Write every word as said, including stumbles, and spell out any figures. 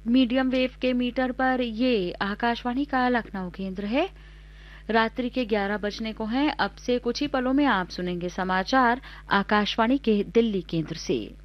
Medium wave के metre पर ये आकाशवाणी का लखनऊ केंद्र है। रात्रि के ग्यारह बजने को हैं। अब से कुछ ही पलों में आप सुनेंगे समाचार आकाशवाणी के दिल्ली केंद्र से।